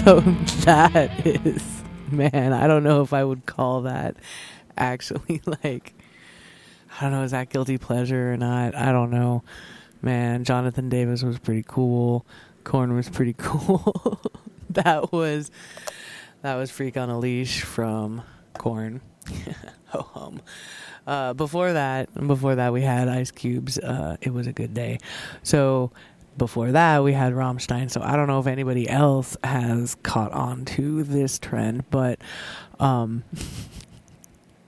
So that is, man, I don't know if I would call that actually like, I don't know, is that guilty pleasure or not? I don't know. Man, Jonathan Davis was pretty cool. Korn was pretty cool. that was Freak on a Leash from Korn. Ho hum. Before that we had Ice Cube's It Was a Good Day. So before that we had Rammstein. So I don't know if anybody else has caught on to this trend, but